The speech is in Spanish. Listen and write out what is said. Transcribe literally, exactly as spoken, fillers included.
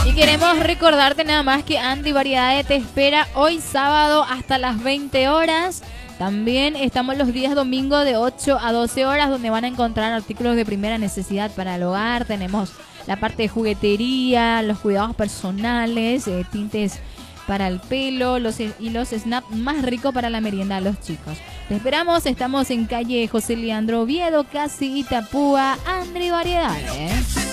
Y queremos recordarte nada más que Andy Variedades te espera hoy sábado hasta las veinte horas. También estamos los días domingo de ocho a doce horas, donde van a encontrar artículos de primera necesidad para el hogar. Tenemos la parte de juguetería, los cuidados personales, eh, tintes para el pelo, los y los snacks más ricos para la merienda de los chicos. Te esperamos, estamos en calle José Leandro Oviedo, casi Itapúa, Andy Variedades.